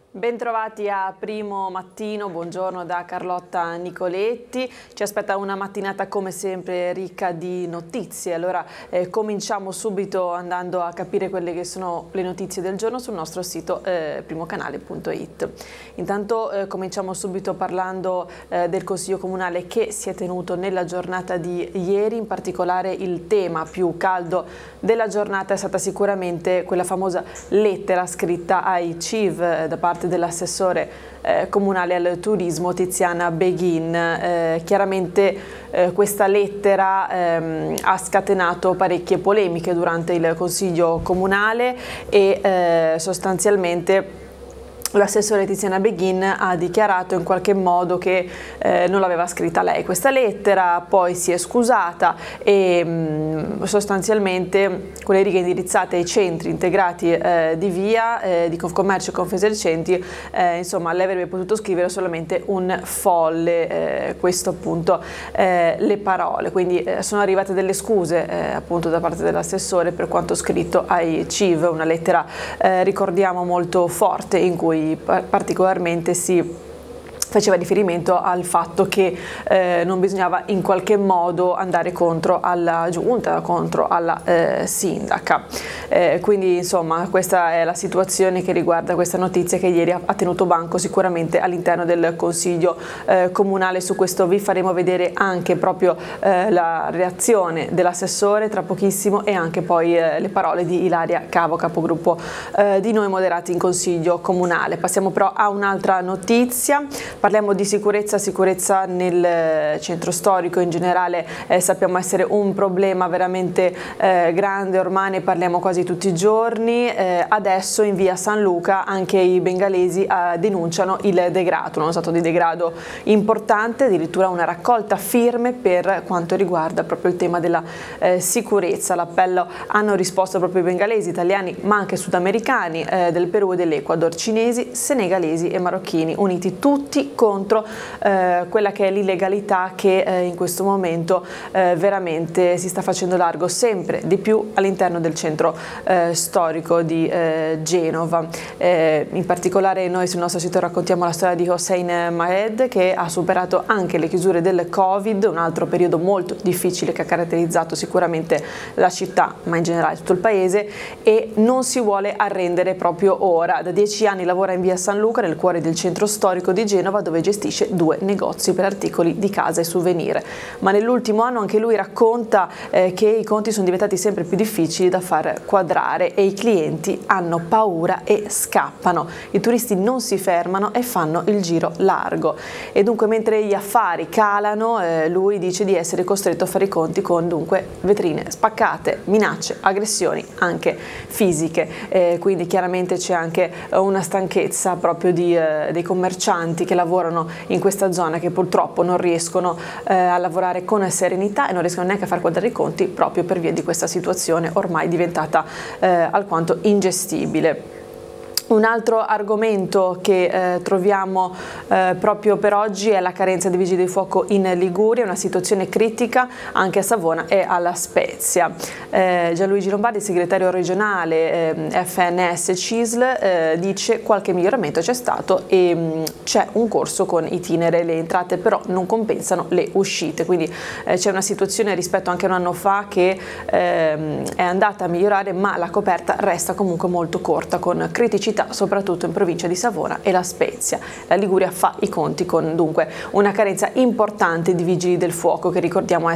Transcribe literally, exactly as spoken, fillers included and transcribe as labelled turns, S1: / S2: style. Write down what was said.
S1: Bentrovati a Primo Mattino, buongiorno da Carlotta Nicoletti. Ci aspetta una mattinata come sempre ricca di notizie. Allora eh, cominciamo subito andando a capire quelle che sono le notizie del giorno sul nostro sito eh, primocanale punto it. Intanto eh, cominciamo subito parlando eh, del Consiglio Comunale che si è tenuto nella giornata di ieri. In particolare il tema più caldo della giornata è stata sicuramente quella famosa lettera scritta ai C I V eh, da parte dell'assessore eh, comunale al turismo Tiziana Beghin. Eh, chiaramente eh, questa lettera ehm, ha scatenato parecchie polemiche durante il Consiglio Comunale e eh, sostanzialmente l'assessore Tiziana Beghin ha dichiarato in qualche modo che eh, non l'aveva scritta lei questa lettera, poi si è scusata e mh, sostanzialmente quelle righe indirizzate ai centri integrati eh, di Via, eh, di Confcommercio e Confesercenti, eh, insomma lei avrebbe potuto scrivere solamente un folle, eh, questo appunto eh, le parole, quindi eh, sono arrivate delle scuse eh, appunto da parte dell'assessore per quanto scritto ai C I V, una lettera eh, ricordiamo molto forte in cui particolarmente si faceva riferimento al fatto che eh, non bisognava in qualche modo andare contro alla giunta, contro alla eh, sindaca. Eh, quindi insomma questa è la situazione che riguarda questa notizia che ieri ha, ha tenuto banco sicuramente all'interno del Consiglio eh, Comunale. Su questo vi faremo vedere anche proprio eh, la reazione dell'assessore tra pochissimo e anche poi eh, le parole di Ilaria Cavo, capogruppo eh, di Noi Moderati in Consiglio Comunale. Passiamo però a un'altra notizia. Parliamo di sicurezza, sicurezza nel centro storico in generale eh, sappiamo essere un problema veramente eh, grande, ormai ne parliamo quasi tutti i giorni. Eh, adesso in via San Luca anche i bengalesi eh, denunciano il degrado, uno stato di degrado importante, addirittura una raccolta firme per quanto riguarda proprio il tema della eh, sicurezza. L'appello hanno risposto proprio i bengalesi, italiani ma anche sudamericani eh, del Perù e dell'Ecuador, cinesi, senegalesi e marocchini, uniti tutti contro eh, quella che è l'illegalità che eh, in questo momento eh, veramente si sta facendo largo sempre di più all'interno del centro eh, storico di eh, Genova. Eh, in particolare noi sul nostro sito raccontiamo la storia di Hossein Mahed, che ha superato anche le chiusure del Covid, un altro periodo molto difficile che ha caratterizzato sicuramente la città ma in generale tutto il paese, e non si vuole arrendere proprio ora. Da dieci anni lavora in via San Luca, nel cuore del centro storico di Genova, dove gestisce due negozi per articoli di casa e souvenir, ma nell'ultimo anno anche lui racconta eh, che i conti sono diventati sempre più difficili da far quadrare e i clienti hanno paura e scappano, i turisti non si fermano e fanno il giro largo, e dunque mentre gli affari calano eh, lui dice di essere costretto a fare i conti con dunque vetrine spaccate, minacce, aggressioni anche fisiche, eh, quindi chiaramente c'è anche una stanchezza proprio di, eh, dei commercianti che lavorano in questa zona, che purtroppo non riescono eh, a lavorare con serenità e non riescono neanche a far quadrare i conti proprio per via di questa situazione ormai diventata eh, alquanto ingestibile. Un altro argomento che eh, troviamo eh, proprio per oggi è la carenza di vigili del fuoco in Liguria, una situazione critica anche a Savona e alla Spezia. Eh, Gianluigi Lombardi, segretario regionale eh, F N S C I S L, eh, dice qualche miglioramento c'è stato e mh, c'è un corso con itinere, le entrate però non compensano le uscite, quindi eh, c'è una situazione rispetto anche a un anno fa che eh, è andata a migliorare, ma la coperta resta comunque molto corta, con criticità soprattutto in provincia di Savona e La Spezia. La Liguria fa i conti con dunque una carenza importante di vigili del fuoco, che ricordiamo